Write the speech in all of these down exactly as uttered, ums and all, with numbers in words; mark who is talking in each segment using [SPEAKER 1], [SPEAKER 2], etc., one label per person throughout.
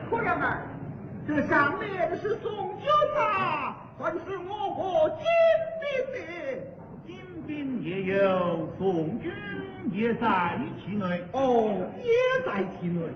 [SPEAKER 1] 夫人们，这上面是宋军啊，还是我国金兵的？
[SPEAKER 2] 金兵也有，宋军也在其内。
[SPEAKER 1] 哦，也在其内。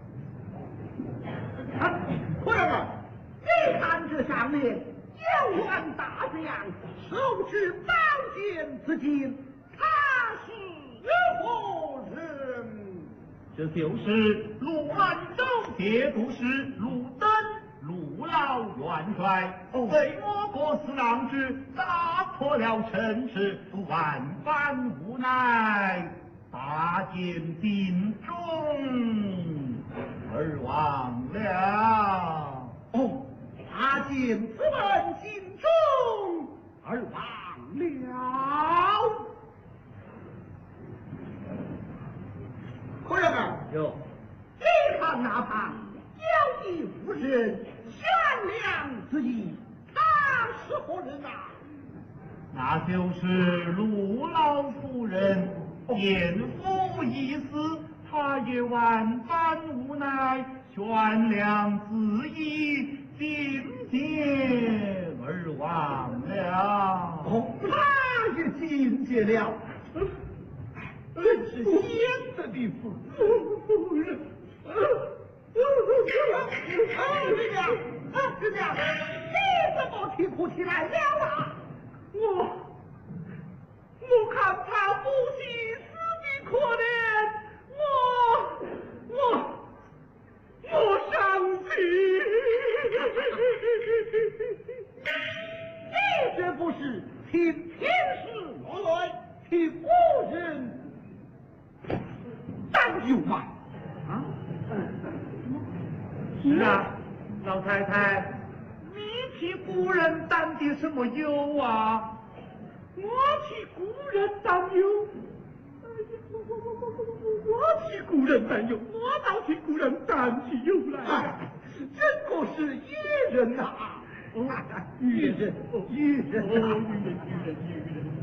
[SPEAKER 1] 啊，夫人们，你看这上面有员大将，手持宝剑之境，他是何人？
[SPEAKER 2] 这就是陆安州节度使陆登，陆老元帅，为我国四郎之打破了城池，万般无奈，大剑尽忠而亡了。
[SPEAKER 1] 哦，大剑之本尽忠而亡了。夫人们，
[SPEAKER 2] 有，
[SPEAKER 1] 你看那旁有一妇人，悬梁之意，他是何人啊？
[SPEAKER 2] 那就是陆老夫人，奸夫已死，他也万般无奈，悬梁自缢，进阶而亡了。
[SPEAKER 1] 哦，他也进阶了。真是贤德的夫夫人。啊，师娘，啊，师娘，你怎么啼哭起来了啊？我，我看他母亲死的可怜，我，我，我伤心。你这不是替天师落泪，替夫人担忧吗？啊？
[SPEAKER 2] 是啊，老太太，你替夫人担的什么忧啊？
[SPEAKER 1] 我替故人担忧，我替故人担忧，我倒替故人担起忧来。真个是愚人呐！愚人，愚人，愚人，愚人，愚人。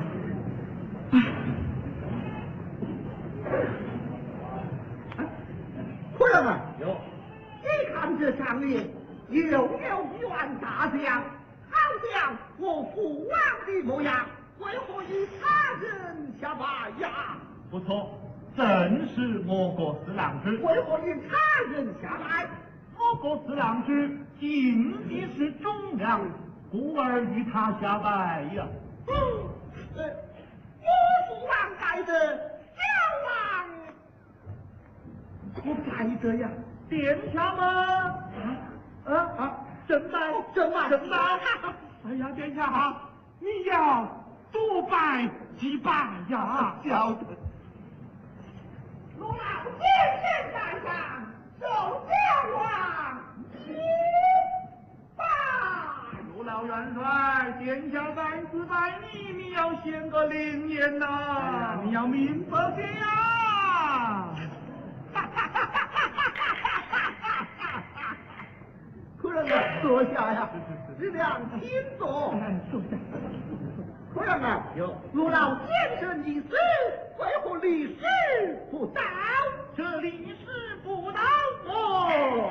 [SPEAKER 1] 夫人们，
[SPEAKER 2] 有，
[SPEAKER 1] 你看这上面又有一员大将，好像我父王的模样，为何以他人下拜呀？
[SPEAKER 2] 不错，正是我国四郎之。
[SPEAKER 1] 为何以他人下拜？
[SPEAKER 2] 我国四郎之尽的是忠良，故而与他下拜呀。
[SPEAKER 1] 嗯，呃，我父王在这，小王不在这呀。
[SPEAKER 2] 殿下吗？啊啊啊！正拜，
[SPEAKER 1] 正拜，
[SPEAKER 2] 正拜！哎呀，殿下哈，你要多拜几拜呀！
[SPEAKER 1] 晓得。陆老先生在上，受小王一拜。
[SPEAKER 2] 陆老元帅，殿下在此拜你，你要献个灵言呐、啊！你要明白些呀！
[SPEAKER 1] 夫人们坐下呀，师娘请坐。
[SPEAKER 2] 坐下。
[SPEAKER 1] 夫人们，
[SPEAKER 2] 有
[SPEAKER 1] 陆老先生已死，为何历史不到？
[SPEAKER 2] 这历史不到哦，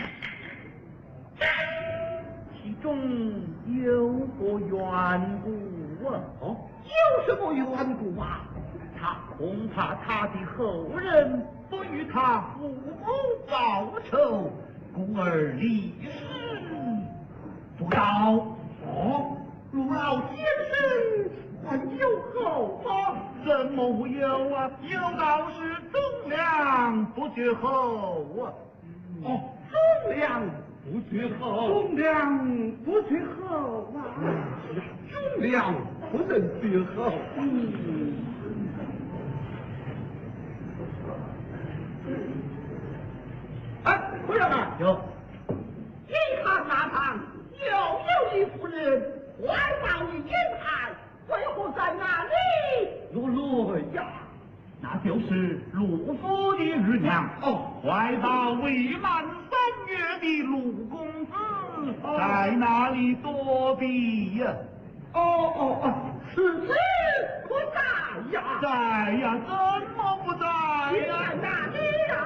[SPEAKER 2] 其中有个缘故啊。
[SPEAKER 1] 哦，有什么缘故啊？
[SPEAKER 2] 他恐怕他的后人不与他父母报仇，故而离世不到。
[SPEAKER 1] 哦，陆老先生还有后吗？
[SPEAKER 2] 怎么会有啊？有道是忠良不绝后啊。
[SPEAKER 1] 哦，忠良不绝后，
[SPEAKER 2] 忠良不绝后啊。
[SPEAKER 1] 忠良不能绝后。嗯。哎，夫人们，
[SPEAKER 2] 有，
[SPEAKER 1] 你看那旁又有一妇人怀抱一婴孩，为何在那里落泪呀？
[SPEAKER 2] 那就是陆府的日娘哦，怀抱未满三月的陆公子在那里躲避呀？
[SPEAKER 1] 哦哦哦，此时不在呀，
[SPEAKER 2] 在呀，怎么不在呀？
[SPEAKER 1] 在那里？